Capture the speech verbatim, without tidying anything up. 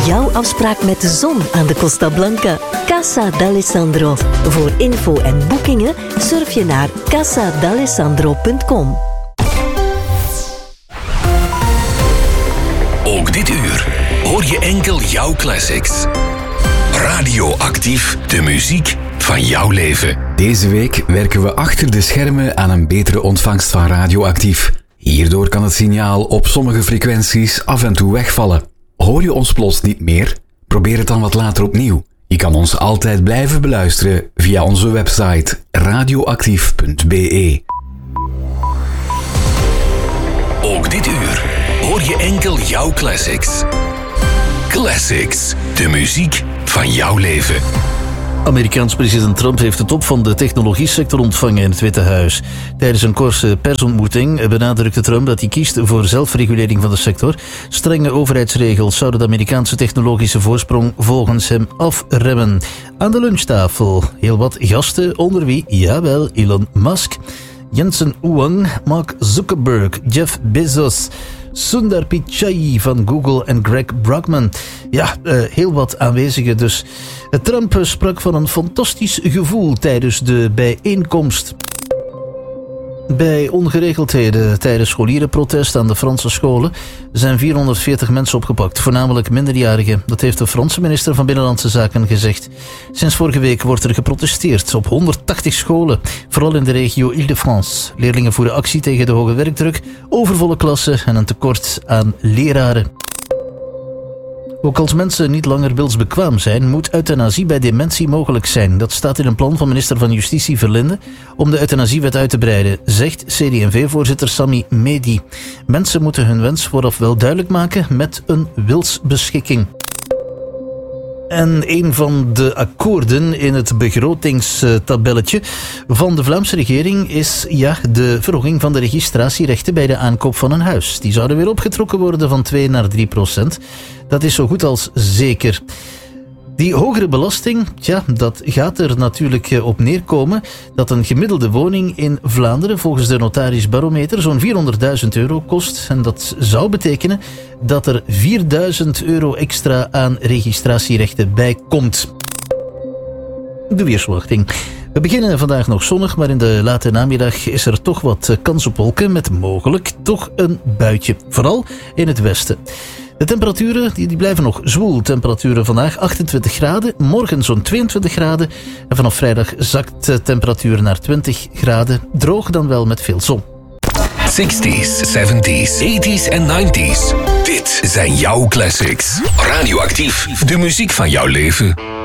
Jouw afspraak met de zon aan de Costa Blanca. Casa d'Alessandro. Voor info en boekingen surf je naar casa d'alessandro punt com. Ook dit uur hoor je enkel jouw classics. Radioactief, de muziek van jouw leven. Deze week werken we achter de schermen aan een betere ontvangst van Radioactief. Hierdoor kan het signaal op sommige frequenties af en toe wegvallen. Hoor je ons plots niet meer? Probeer het dan wat later opnieuw. Je kan ons altijd blijven beluisteren via onze website radioactief punt be. Ook dit uur hoor je enkel jouw classics. Classics, de muziek van jouw leven. Amerikaans president Trump heeft de top van de technologiesector ontvangen in het Witte Huis. Tijdens een korte persontmoeting benadrukte Trump dat hij kiest voor zelfregulering van de sector. Strenge overheidsregels zouden de Amerikaanse technologische voorsprong volgens hem afremmen. Aan de lunchtafel heel wat gasten, onder wie, jawel, Elon Musk, Jensen Huang, Mark Zuckerberg, Jeff Bezos, Sundar Pichai van Google en Greg Brockman. Ja, uh, heel wat aanwezigen dus. Trump sprak van een fantastisch gevoel tijdens de bijeenkomst. Bij ongeregeldheden tijdens scholierenprotest aan de Franse scholen zijn vierhonderdveertig mensen opgepakt, voornamelijk minderjarigen. Dat heeft de Franse minister van Binnenlandse Zaken gezegd. Sinds vorige week wordt er geprotesteerd op honderdtachtig scholen, vooral in de regio Île-de-France. Leerlingen voeren actie tegen de hoge werkdruk, overvolle klassen en een tekort aan leraren. Ook als mensen niet langer wilsbekwaam zijn, moet euthanasie bij dementie mogelijk zijn. Dat staat in een plan van minister van Justitie Verlinde om de euthanasiewet uit te breiden, zegt C D en V-voorzitter Sami Medi. Mensen moeten hun wens vooraf wel duidelijk maken met een wilsbeschikking. En een van de akkoorden in het begrotingstabelletje van de Vlaamse regering is ja, de verhoging van de registratierechten bij de aankoop van een huis. Die zouden weer opgetrokken worden van twee naar drie procent. Dat is zo goed als zeker. Die hogere belasting, tja, dat gaat er natuurlijk op neerkomen dat een gemiddelde woning in Vlaanderen volgens de notarisbarometer zo'n vierhonderdduizend euro kost. En dat zou betekenen dat er vierduizend euro extra aan registratierechten bij komt. De weersverwachting. We beginnen vandaag nog zonnig, maar in de late namiddag is er toch wat kans op wolken met mogelijk toch een buitje. Vooral in het westen. De temperaturen die, die blijven nog zwoel. Temperaturen vandaag achtentwintig graden, morgen zo'n tweeëntwintig graden. En vanaf vrijdag zakt de temperatuur naar twintig graden. Droog dan wel met veel zon. zestig's, zeventig's, tachtig's en ninetig's. Dit zijn jouw classics. Radioactief, de muziek van jouw leven.